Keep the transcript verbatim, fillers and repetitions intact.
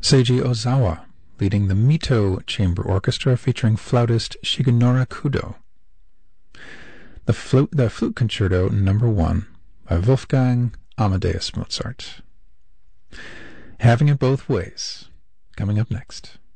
Seiji Ozawa, leading the Mito Chamber Orchestra featuring flautist Shigenori Kudo. The Flute, the Flute Concerto Number One by Wolfgang Amadeus Mozart. Having it both ways, coming up next.